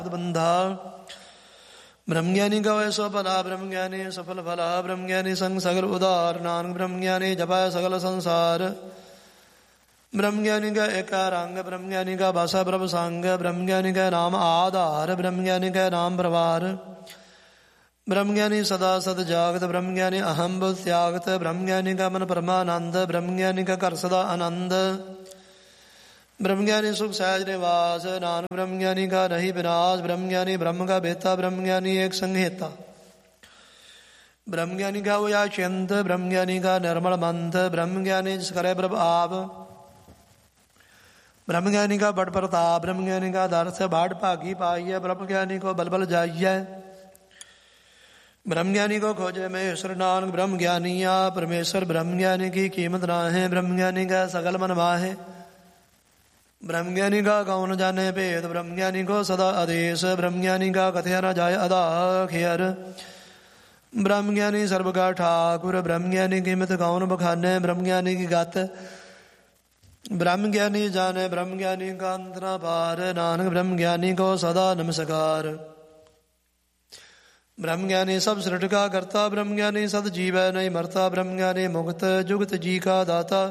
बंधा ब्रह्मज्ञानी गवय स्वफला ब्रह्मज्ञानी सफल फला ब्रह्मज्ञानी संग सगल उदार नानक ब्रह्मज्ञानी जपाय सकल संसार ब्रह्मज्ञानी का एकारांग ब्रह्मज्ञानी का भाषा प्रभ सांग ब्रह्मज्ञानी का नाम आधार ब्रह्मज्ञानी का नाम प्रवार ब्रह्मज्ञानी सदा सद जागत ब्रह्मज्ञानी अहम बुद्ध त्यागत ब्रह्मज्ञानी का मन परमानंद ब्रह्मज्ञानी का कर सदा आनंद ब्रह्मज्ञानी सुख सहज निवास नानक ब्रह्मज्ञानी का नहीं विनाश ब्रह्मज्ञानी ब्रह्म का बेता ब्रह्मज्ञानी एक संहिता ब्रह्मज्ञानी का वया चिंत ब्रह्मज्ञानी का निर्मल मंथ ब्रह्मज्ञानी करे प्रभ आप ब्रह्मज्ञानी का बड़ प्रताप ब्रह्मज्ञानी का दर्श भाट भागी पाइय ब्रह्मज्ञानी को बल बल जाइय ब्रह्मज्ञानी को खोजे महेश्वर नानक ब्रह्मज्ञानी परमेश्वर ब्रह्मज्ञानी की कीमत ना है ब्रह्मज्ञानी का सकल मन माहे ब्रह्मज्ञानी का कौन जाने भेद ब्रह्मज्ञानी को सदा आदेश ब्रह्मज्ञानी का कथया न जाय अदा खेर ब्रह्मज्ञानी सर्व का ठाकुर ब्रह्मज्ञानी की मित कौन बखाने ब्रह्मज्ञानी की गात ब्रह्मज्ञानी जाने ब्रह्मज्ञानी का अंतरा पार नानक ब्रह्मज्ञानी को सदा नमस्कार ब्रह्मज्ञानी सब सृष्टि का करता ब्रह्मज्ञानी सद जीव नहीं मरता ब्रह्मज्ञानी मुक्त जुगत जी का दाता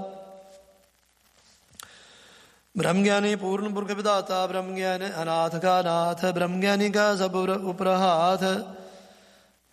ब्रह्मज्ञानी पूर्ण पुरख विदाता ब्रह्मज्ञानी अनाथ का नाथ ब्रह्मज्ञानी का सब उपरहाथ